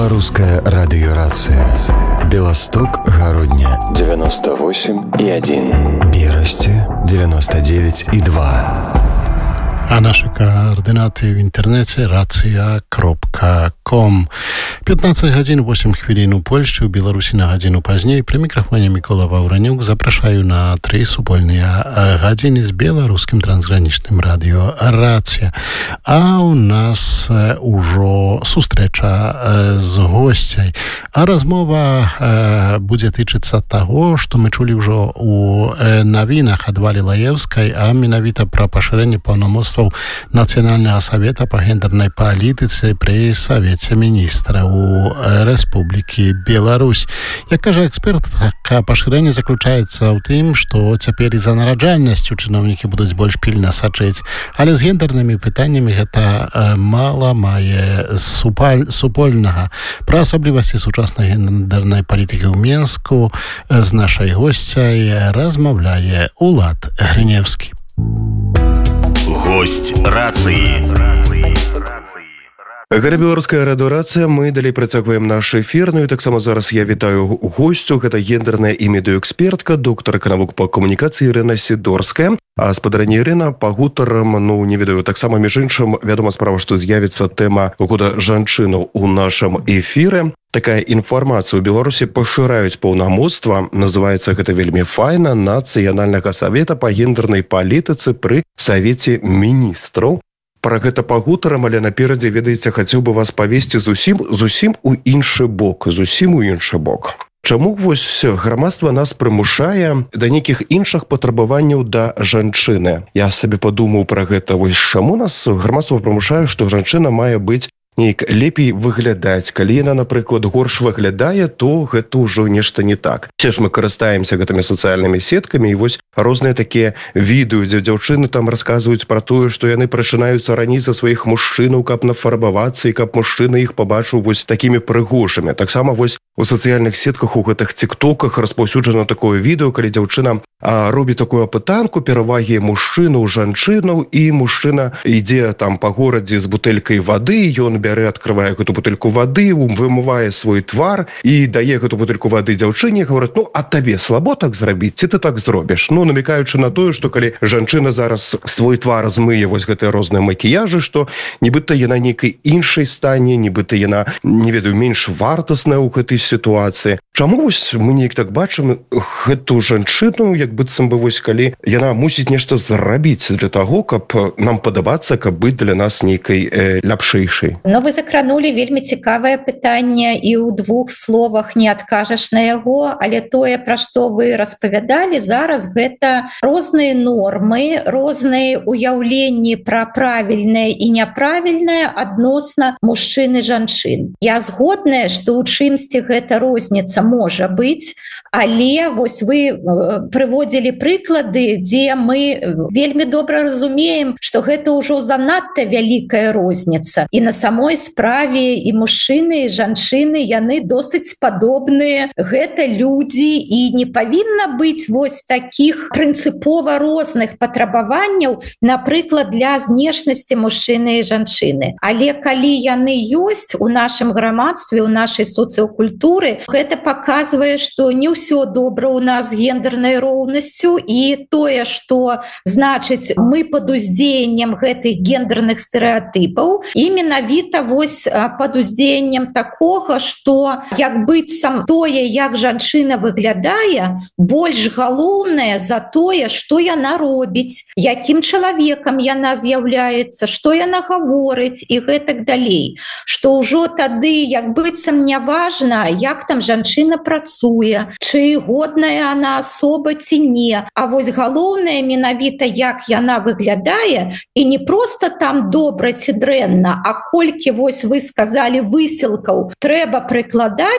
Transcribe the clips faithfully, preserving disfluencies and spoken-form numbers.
Русская радиорация. Белосток, Городня девяносто восемь и один. Берасти девяносто девять и два. А наши координаты в интернете рация точка ком. пятнадцать гадзін восемь хвілін у Польшчы, у Беларусі на гадзіну пазней. При микрофоне Микола Ваўранюк. Запрашаю на три супольные гадзіны с белорусским трансграничным радио «Рация». А у нас уже сустрэча с гостяй. А размова будет тычыцца того, что мы чули уже у новинах от Вали Лаевской, а менавіта про пашырэнне паўнамоцтваў Национального совета по гендерной политике при Совете министров у Республики Беларусь. Як кажа эксперт, пашырэнне заключаецца ў тым, што цяпер і за нараджальнасцю чыноўнікі будуць больш пільна сачыць, але з гендернымі пытаннямі гэта мала мае супольнага. Пра асаблівасці сучаснай гендернай палітыкі ў Менску з нашай госцяй размаўляе Улад Гриневскі. Гость рации. Гэта беларуская радыорацыя, мы далей працягваем наш эфір. Ну і таксама зараз я вітаю госцю. Гэта гендерная і медыэкспертка, доктарка навук па камунікацыі Ірына Сідорская. А спадарня Ірына, пагутарам, ну, не ведаю, таксама між іншым, вядома справа, што з'явіцца тэма года жанчынаў у нашым эфіры. Такая інфармацыя ў Беларусі пашыраюць паўнамоцтва, называецца гэта вельмі файна, Нацыянальнага савета па гендернай палітыцы пры Савеце міністраў. Пра гэта пагутарам, але наперадзе, ведаеце, хацеў бы вас павесці зусім, зусім у іншы бок, зусім у іншы бок. Чаму вось грамадства нас прымушае да нейкіх іншых патрабаванняў да жанчыны? Я сабе падумаў пра гэта. Вось чаму нас грамадства прымушае, што жанчына мае быць неяк лепей выглядаць. Калі яна, напрыклад, горш выглядае, то гэта ўжо нешта не так. Все ж мы карыстаемся гэтымі сацыяльнымі сеткамі, і вось розныя такія відэо, дзе дзяўчыны там расказваюць пра тое, што яны прачынаюцца раней за сваіх мужчынаў, каб нафарбавацца, і каб мужчына іх пабачыў вось такімі прыгожымі. Таксама вось у сацыяльных сетках, у гэтых тиктоках распаўсюджана такое відэо, калі дзяўчына а, робіць такую апытанку перавагі мужчынаў, жанчынаў, і мужчына ідзе там па горадзе з бутэлькай вады, ён бярэ, открывае гэту бутэльку вады, вымывае свой твар і дае гэту бутэльку вады дзяўчыне, говорит: ну, а табе слабо так зрабіць, ці ты так зробіш? Ну, намекаючы на тое, што калі жанчына зараз свой твар змые вось гэтыя розныя макіяжы, што нібыта яна нейкай іншай стане, нібыта яна, не ведаю, менш вартасная ў гэтай сітуацыі. Чаму вось мы неяк так бачым гэту жанчыну, як быццам бы вось калі яна мусіць нешта зрабіць для таго, каб нам падабацца, каб быць для нас нейкай э, лепшэйшай? Ну, вы закранули вельмі цікавае пытанне, і ў двух словах не адкажаш на яго, але тое, пра што вы распавядалі зараз, гэта розныя нормы, розныя уяўленні пра правільнае і няправільнае адносна мужчын і жанчын. Я згодная, што ў чымсьці гэта розніца можа быць, але вось вы прыводзілі прыклады, дзе мы вельмі добра разумеем, што гэта ўжо занадта вялікая розніца. І на самой справе і мужчыны, і жанчыны, яны досыць падобныя. Гэта людзі, і не павінна быць вось такіх прынцыпова розных патрабаванняў, напрыклад, для знешнасці мужчыны і жанчыны. Але калі яны ёсць у нашым грамадстве, у нашай соцыокультуры, гэта паказвае, што не ўсё добра ў нас з гендернай роўнасцю, і тое, што значыць мы пад уздзеяннем гэтых гендерных стэрэатыпаў, і менавіта вось пад уздзеяннем такога, што як быццам тое, як жанчына выглядае, больш галоўнае за тое, што яна робіць, якім чалавекам яна з'яўляецца, што яна гаворыць і гэтак далей. Што ўжо тады як быццам не важна, як там жанчына працуе, чы годная она асоба ці не, а вось галоўнае менавіта, як яна выглядае, і не проста там добра ці дрэнна, а колькі, вось вы сказалі, высілкаў трэба прыкладаць,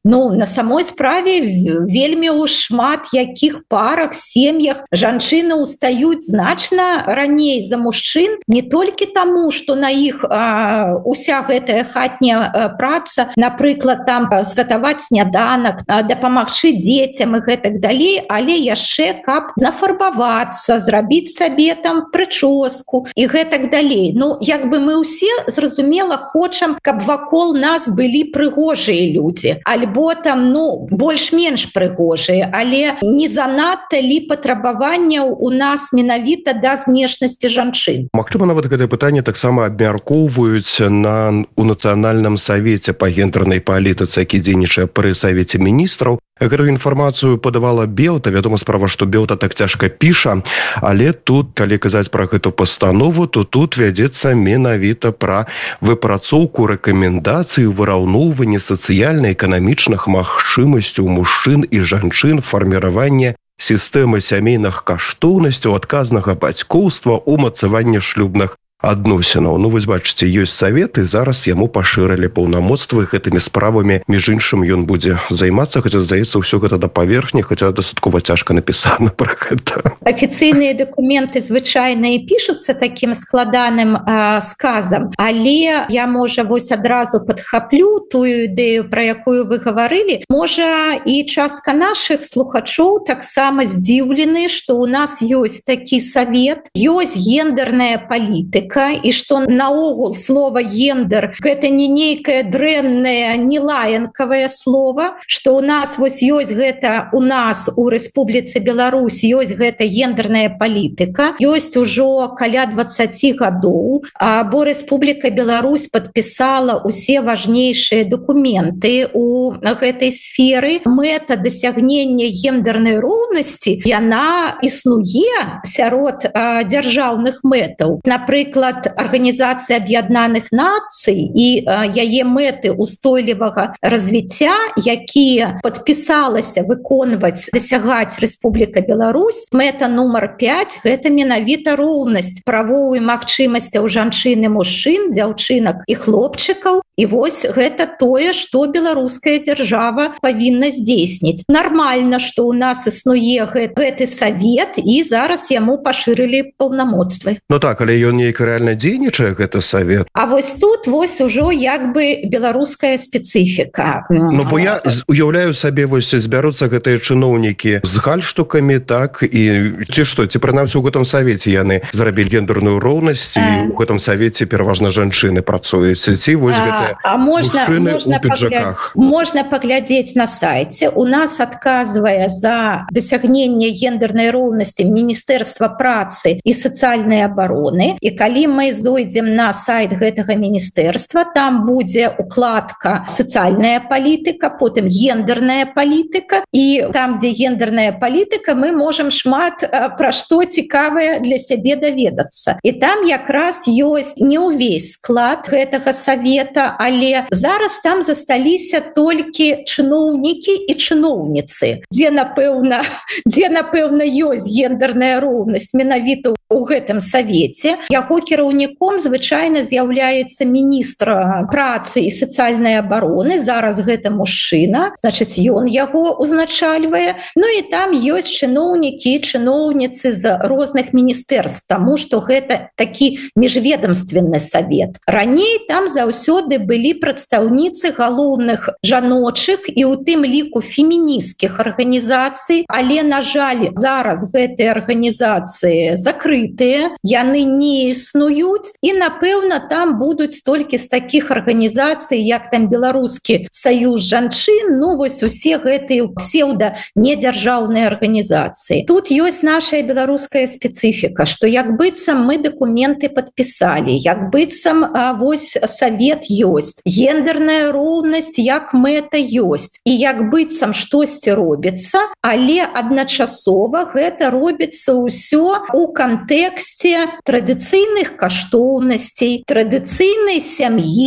Ну на самой справе вельмі ў шмат якіх парах, сем'ях жанчыны устаюць значна раней за мужчын, не толькі таму, што на іх а, уся гэтая хатняя а, праца, напрыклад, там згатаваць сняданак, а, дапамагчы дзецям і гэтак далей, але яшчэ каб нафарбавацца, зрабіць сабе там прычоску і гэтак далей. Ну як бы мы ўсе зразумела хочам, каб вакол нас былі прыгожыя людзі, альбо там ну больш-менш прыгожыя, але не занадта ли патрабаванняў у нас менавіта да знешнасці жанчын. Магчыма, нават гэтае пытанне таксама абмяркоўваюць на у нацыянальным савеце па гендернай палітыцы, які дзейнічае пры савеце міністраў. Гэтую інфармацыю падавала Белта. Вядома справа, што Белта так цяжка піша, але тут, калі казаць пра гэту пастанову, то тут вядзецца менавіта пра выпрацоўку рэкамендацый у выраўноўванні сацыяльна-эканамічных магчымасцяў мужчын і жанчын, фарміраванне сістэмы сямейных каштоўнасцяў, адказнага бацькоўства, умацавання шлюбных адносінаў. Ну, вось бачыце, ёсць саветы, зараз яму пашырылі паўнамоцтвы гэтымі справамі. Між іншым, ён будзе займацца, хаця, здаецца, ўсё гэта на паверхні, хаця дастаткова цяжка напісана пра гэта. Афіцыйныя дакументы звычайна і пішуцца такім складаным а, сказам, але я, можа, вось адразу падхаплю тую ідэю, пра якую вы гаварылі. Можа, і частка нашых слухачоў таксама здзіўлены, што ў нас ёсць такі савет, ёсць гендерная палітыка, і што наогул слова гендер гэта не нейкае дрэннае, не лаянкавае слова, што ў нас вось ёсць гэта, у нас у Рэспубліцы Беларусь ёсць гэта гендерная палітыка, ёсць ужо каля дваццаці гадоў, бо Рэспубліка Беларусь падпісала усе важнейшыя дакументы у гэтай сферы. Мэта дасягнення гендернай роўнасці, яна існуе сярод а, дзяржаўных мэтаў. Напрыклад, Арганізацыя Аб'яднаных Нацый і а, яе мэты устойлівага развіцця, якія падпісалася выконваць, дасягаць Рэспубліка Беларусь, мэта нумар пяць гэта менавіта роўнасць правоў і магчымасцяў жанчын і мужчын, дзяўчынак і хлопчыкаў. І вось гэта тое, што беларуская дзяржава павінна здзейсніць. Нармальна, што ў нас існуе гэты, гэты савет, і зараз яму пашырылі паўнамоцтвы. Ну так, але ён нейка рэальна дзейнічае, гэты савет. А вось тут вось ужо як бы беларуская спецыфіка. Ну бо я уяўляю сабе, вось збяруцца гэтыя чыноўнікі з гальштукамі, так, і ці што, ці прынамсі у гэтым савеце яны зрабілі гендерную роўнасць, і у гэтым савеце пераважна жанчыны працуюць, ці вось гэта А можна, можна, пагля... можна паглядзець на сайце. У нас адказвае за дасягненне гендернай роўнасці Міністэрства працы і сацыяльнай абароны. І калі мы зойдзем на сайт гэтага міністэрства, там будзе укладка сацыяльная палітыка, потым гендерная палітыка. І там, дзе гендерная палітыка, мы можам шмат пра што цікавае для сябе даведацца. І там якраз ёсць не ўвесь склад гэтага савета, але зараз там засталіся толькі чыноўнікі і чыноўніцы, дзе, напэўна, дзе, напэўна, ёсць гендерная роўнасць менавіта ў гэтым савеце. Яго кіраўніком звычайна з'яўляецца міністр працы і сацыяльнай абароны, зараз гэта мужчына, значыць, ён яго узначальвае. Ну і там ёсць чыноўнікі і чыноўніцы з розных міністэрств, таму што гэта такі міжведамственны савет. Раней там заўсёды былі прадстаўніцы галоўных жаночых і ў тым ліку фемінісцкіх арганізацый, але, на жаль, зараз гэтыя арганізацыі закрытыя, яны не існуюць, і, напэўна, там будуць толькі з такіх арганізацый, як там Беларускі саюз жанчын, ну, вось усе гэтыя псеўда-недзяржаўныя арганізацыі. Тут ёсць наша беларуская спецыфіка, што як быццам мы дакументы падпісалі, як быццам а, вось савет ёсць, гендерная роўнасць як мэта ёсць, і як быццам штосьці робіцца, але адначасова гэта робіцца ўсё у кантэксце традыцыйных каштоўнасцей, традыцыйнай сям'і,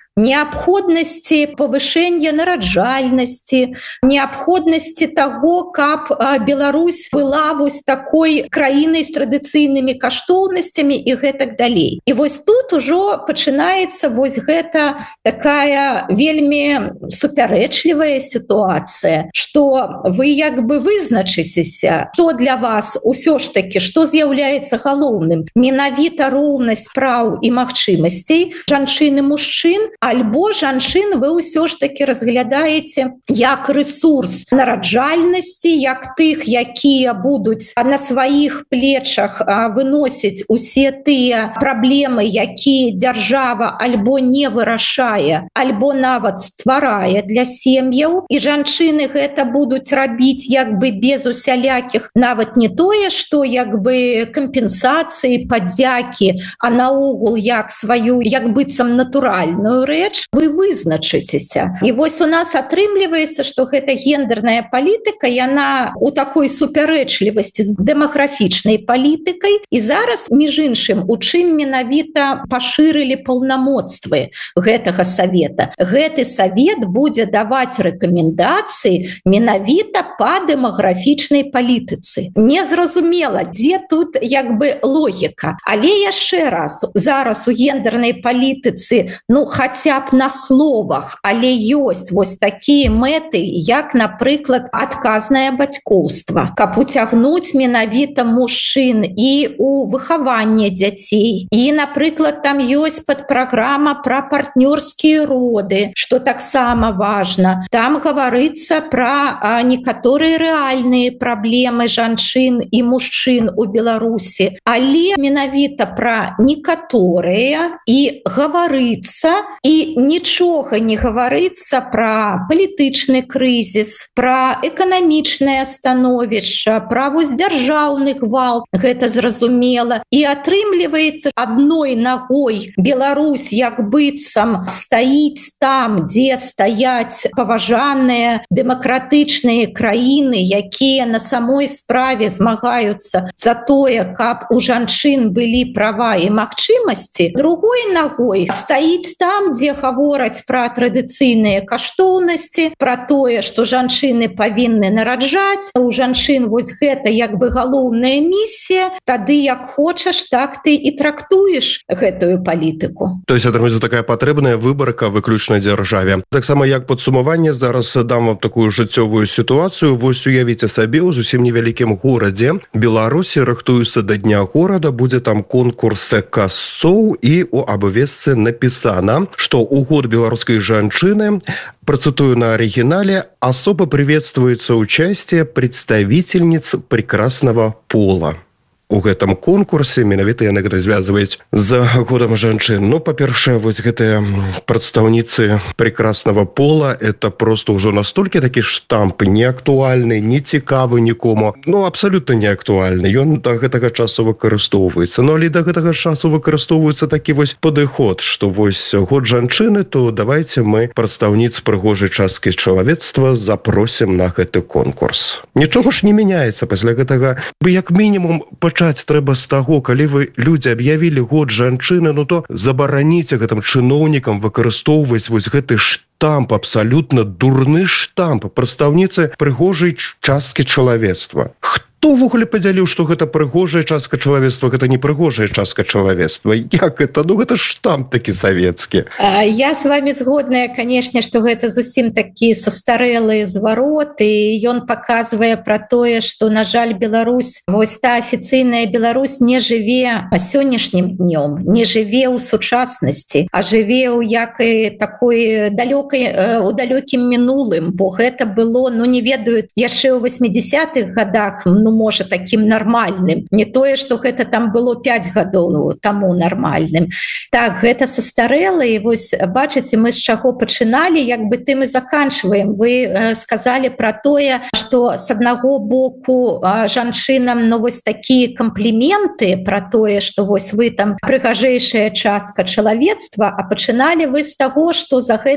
неабходнасці павышэння нараджальнасці, неабходнасці таго, каб Беларусь была вось такой краінай з традыцыйнымі каштоўнасцямі і гэтак далей. І вось тут ужо пачынаецца вось гэта такая вельмі супярэчлівая сітуацыя, што вы як бы вызначыцеся, што для вас усё ж такі, што з'яўляецца галоўным, менавіта роўнасць праў і магчымасцей жанчын і мужчын, альбо жанчын вы ўсё ж такі разглядаеце як рэсурс нараджальнасці, як тых, якія будуць на сваіх плечах выносіць усе тыя праблемы, якія дзяржава альбо не вырашае, альбо нават стварае для сем'яў, і жанчыны гэта будуць рабіць як бы без усялякіх, нават не тое, што як бы кампенсацыі, падзякі, а наогул як сваю, як быццам натуральную рэч, вы вызначыцеся. І вось у нас атрымліваецца, што гэта гендерная палітыка, яна у такой супярэчлівасці з дэмаграфічнай палітыкай, і зараз, між іншым, у чым менавіта пашырылі паўнамоцтвы гэтага савета. Гэты савет будзе даваць рэкамендацыі менавіта па дэмаграфічнай палітыцы. Незразумела, дзе тут як бы логіка. Але яшчэ раз, зараз у гендернай палітыцы, ну, хаця б на словах, але ёсць вось такія мэты, як, напрыклад, адказнае бацькоўства, каб уцягнуць менавіта мужчын і у выхаванне дзяцей. І, напрыклад, там ёсць падпраграма пра партнёрскія роды, што таксама важна. Там гаварыцца пра некаторыя рэальныя праблемы жанчын і мужчын у Беларусі, але менавіта пра некаторыя і гаварыцца, і нічога не гаварыцца пра палітычны крызіс, пра эканамічнае становішча, пра вось дзяржаўны гвалт, гэта зразумела. І атрымліваецца, адной нагой Беларусь як быццам стаіць там, дзе стаяць паважаныя дэмакратычныя краіны, якія на самой справе змагаюцца за тое, каб у жанчын былі права і магчымасці. Другой нагой стаіць там, дзе гавораць пра традыцыйныя каштоўнасці, пра тое, што жанчыны павінны нараджаць, у жанчын вось гэта як бы галоўная місія, тады як хочаш, так ты і трактуеш гэтую палітыку. То есть атрымаецца такая патрэбная выбарка выключна дзяржаве. Таксама як падсумаванне, зараз дам вам такую жыццёвую сітуацыю. Вось уявіце сабе, у зусім невялікім горадзе Беларусі рыхтуюцца да дня горада, будзе там конкурс касцоў, і у абвестцы напісана, што у год беларускай жанчыны, процитую на оригинале, особо приветствуется участие представительниц прекрасного пола. У гэтым конкурсе менавіта яны развязваюць за годам жанчын. Ну, па-першае, вось гэтыя прадстаўніцы прекрасного пола, это просто ўжо настолькі такі штамп неактуальны, не цікавы нікому. Ну, абсалютна неактуальны. Ён да гэтага часу выкарыстоўваецца. Ну, але да гэтага часу выкарыстоўваецца такі вось падыход, што вось год жанчыны, то давайте мы прадстаўніц прыгожай часткі чалавецтва запросім на гэты конкурс. Нічога ж не мяняецца пасля гэтага. Бы як мінімум пачаць трэба з таго, калі вы, людзі, аб'явілі год жанчыны, ну то забараніце гэтым чыноўнікам выкарыстоўваць вось гэты штамп, абсалютна дурны штамп прадстаўніцы прыгожай часткі чалавецтва. Хто ўвогуле падзяліў, што гэта прыгожая частка чалавецтва, гэта не прыгожая частка чалавецтва? Як это? Ну, гэта штамп такі савецкі. Я з вами згодная, канешне, што гэта зусім такі састарэлы зварот, і ён паказвае пра тое, што, на жаль, Беларусь, вось та афіцыйная Беларусь не жыве сённяшнім днём, не жыве ў сучаснасці, а жыве ў як і такой далёкай, у далёкім мінулым, бо гэта было, ну, не ведаю, яшчэ ў восьмідзесятых гадах, ну, можа, такім нармальным. Не тое, што гэта там было пяць гадоў таму нармальным. Так, гэта састарэла, і вось, бачыце, мы з чаго пачыналі, як бы тым і заканчваем. Вы э, сказалі пра тое, што з аднаго боку э, жанчынам, ну, вось такія кампліменты пра тое, што вось вы там прыгажэйшая частка чалавецтва, а пачыналі вы з таго, што за гэтай э,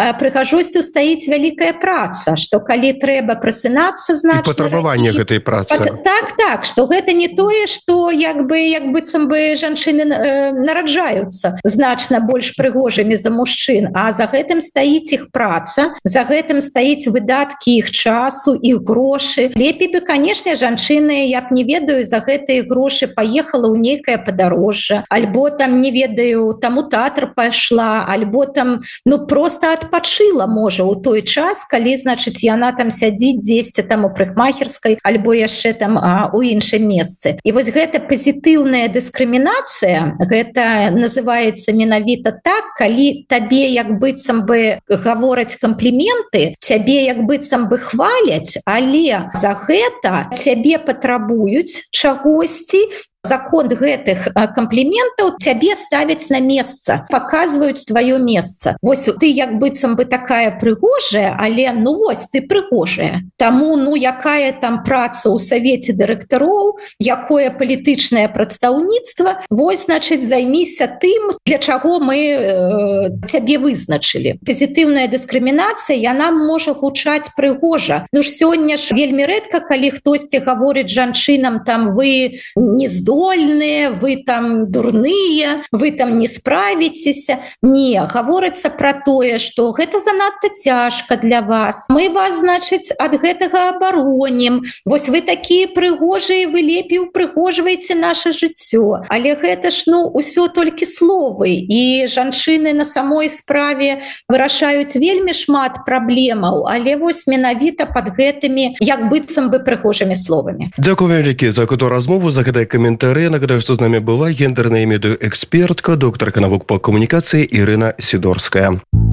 прыгажосцю стаіць вялікая праца, што калі трэба прасынацца значна і патрабаванне раней, гэтай працы. пат, так, так, што гэта не тое, што як бы як быццам бы жанчыны э, нараджаюцца значна больш прыгожымі за мужчын, а за гэтым стаіць іх праца, за гэтым стаіць выдаткі іх часу, іх грошы. Лепей бы, канешне, жанчыны, я б не ведаю, за гэтыя грошы паехала ў нейкае падарожжа, альбо там, не ведаю, там у тэатр пайшла, альбо там, ну, просто адпачыла, можа, у той час, калі, значыць, яна там сядзіць дзесьці там у парикмахерскай, альбо яшчэ там а, у іншым месцы. І вось гэта пазітыўная дыскрымінацыя, гэта называецца менавіта так, калі табе як быццам бы гавораць кампліменты, цябе як быццам бы хваляць, але за гэта цябе патрабуюць чагосьці, закон гэтых кампліментаў цябе ставяць на месца, паказваюць тваё месца. Вось ты як быццам бы такая прыгожая, але ну вось ты прыгожая. Таму ну якая там праца ў савеце дырэктароў, якое палітычнае прадстаўніцтва, вось значыць займіся тым, для чаго мы э, цябе вызначылі. Пазітыўная дыскрымінацыя, яна можа гучаць прыгожа. Ну ж сёння ж вельмі рэдка, калі хтосьці гаворыць жанчынам там вы не здольны, вы там дурныя, вы там не справіцеся. Не, гаворыцца пра тое, што гэта занадта цяжка для вас. Мы вас, значыць, ад гэтага абаронім. Вось вы такія прыгожыя, вы лепей упрыгожваеце наша жыццё. Але гэта ж, ну, усё толькі словы. І жанчыны на самой справе вырашаюць вельмі шмат праблемаў, але вось менавіта пад гэтымі як быццам бы прыгожымі словамі. Дзякую вялікі за гэту размову, за гэтыя каментары. Нагадаю, што з намі была гендерная медыаэкспертка, доктарка навук па камунікацыі Ірына Сідорская.